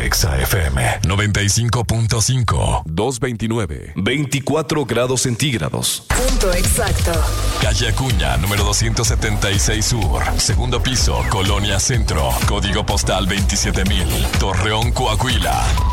Exa FM 95.5. 229. 24 grados centígrados. Punto exacto. Calle Acuña, número 276 Sur. Segundo piso, Colonia Centro. Código postal 27000. Torreón, Coahuila.